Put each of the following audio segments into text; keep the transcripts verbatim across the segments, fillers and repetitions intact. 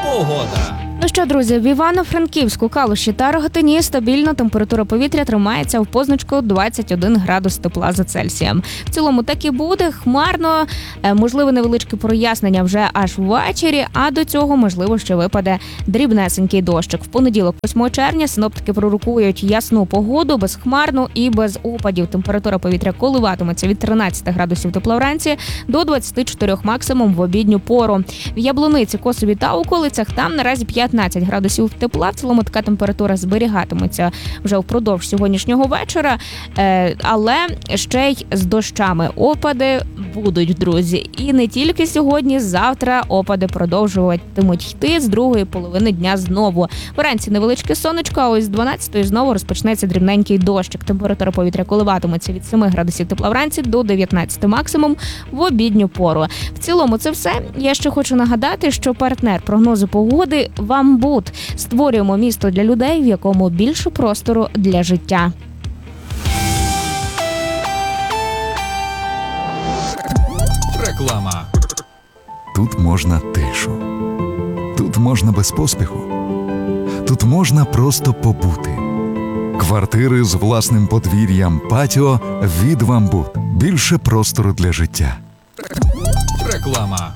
Погода. Ну що, друзі, в Івано-Франківську, Калуші та Рогатині стабільна температура повітря тримається в позначку двадцять один градус тепла за Цельсієм. В цілому так і буде, хмарно, можливо невеличке прояснення вже аж ввечері, а до цього, можливо, ще випаде дрібнесенький дощик. В понеділок, восьмого червня, синоптики пророкують ясну погоду, безхмарну і без опадів. Температура повітря коливатиметься від тринадцяти градусів тепла вранці до двадцяти чотирьох максимум в обідню пору. В Яблуниці, Косові та околицях там наразі п'ятнадцять градусів тепла. В цілому така температура зберігатиметься вже впродовж сьогоднішнього вечора, але ще й з дощами. Опади будуть, друзі. І не тільки сьогодні, завтра опади продовжуватимуть йти з другої половини дня знову. Вранці невеличке сонечко, а ось з дванадцятої знову розпочнеться дрібненький дощик. Температура повітря коливатиметься від семи градусів тепла вранці до дев'ятнадцяти максимум в обідню пору. В цілому це все. Я ще хочу нагадати, що партнер прогнозу погоди – «Вамбут». Створюємо місто для людей, в якому більше простору для життя. Реклама. Тут можна тишу. Тут можна без поспіху. Тут можна просто побути. Квартири з власним подвір'ям, патіо від «Вамбут». Більше простору для життя. Реклама.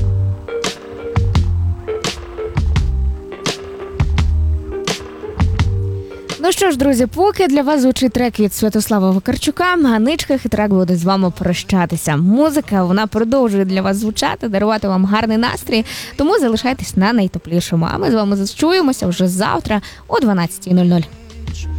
Ну що ж, друзі, поки для вас звучить трек від Святослава Вакарчука, Ганичка Хитрак буде з вами прощатися. Музика, вона продовжує для вас звучати, дарувати вам гарний настрій, тому залишайтесь на найтеплішому. А ми з вами зачуємося вже завтра о дванадцятій нуль нуль.